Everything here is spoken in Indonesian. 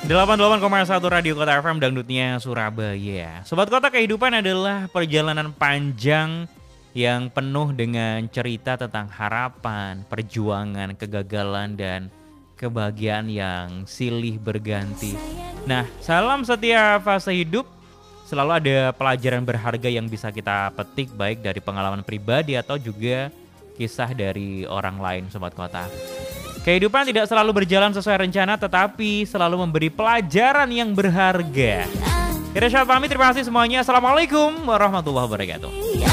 88,1 Radio Kota FM dangdutnya Surabaya. Sobat Kota, kehidupan adalah perjalanan panjang yang penuh dengan cerita tentang harapan, perjuangan, kegagalan, dan kebahagiaan yang silih berganti. Nah, salam setiap fase hidup. Selalu ada pelajaran berharga yang bisa kita petik baik dari pengalaman pribadi atau juga kisah dari orang lain, Sobat Kota. Kehidupan tidak selalu berjalan sesuai rencana, tetapi selalu memberi pelajaran yang berharga. Kita pamit, terima kasih semuanya. Assalamualaikum warahmatullahi wabarakatuh.